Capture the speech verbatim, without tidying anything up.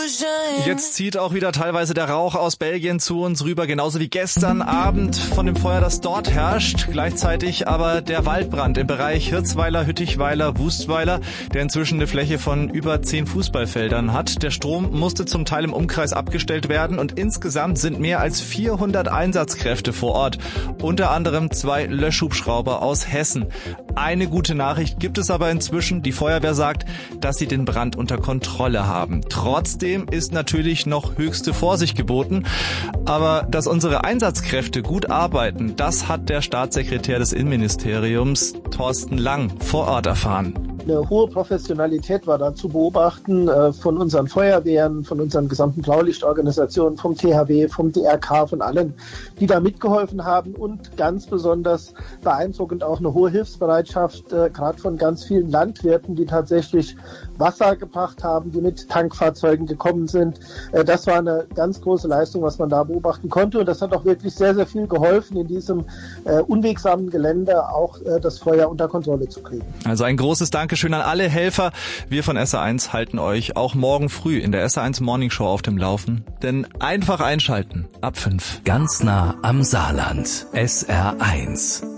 Jetzt zieht auch wieder teilweise der Rauch aus Belgien zu uns rüber, genauso wie gestern Abend von dem Feuer, das dort herrscht. Gleichzeitig aber der Waldbrand im Bereich Hirzweiler, Hüttichweiler, Wustweiler, der inzwischen eine Fläche von über zehn Fußballfeldern hat. Der Strom musste zum Teil im Umkreis abgestellt werden und insgesamt sind mehr als vierhundert Einsatzkräfte vor Ort. Unter anderem zwei Löschhubschrauber aus Hessen. Eine gute Nachricht gibt es aber inzwischen. Die Feuerwehr sagt, dass sie den Brand unter Kontrolle haben. Trotzdem ist natürlich noch höchste Vorsicht geboten. Aber dass unsere Einsatzkräfte gut arbeiten, das hat der Staatssekretär des Innenministeriums, Thorsten Lang, vor Ort erfahren. Eine hohe Professionalität war da zu beobachten äh, von unseren Feuerwehren, von unseren gesamten Blaulichtorganisationen, vom T H W, vom D R K, von allen, die da mitgeholfen haben und ganz besonders beeindruckend auch eine hohe Hilfsbereitschaft, äh, gerade von ganz vielen Landwirten, die tatsächlich Wasser gebracht haben, die mit Tankfahrzeugen gekommen sind. Äh, das war eine ganz große Leistung, was man da beobachten konnte und das hat auch wirklich sehr, sehr viel geholfen, in diesem äh, unwegsamen Gelände auch äh, das Feuer unter Kontrolle zu kriegen. Also ein großes Dankeschön an alle Helfer. Wir von S R eins halten euch auch morgen früh in der S R eins Morning Show auf dem Laufen. Denn einfach einschalten ab fünf. Ganz nah am Saarland. S R eins.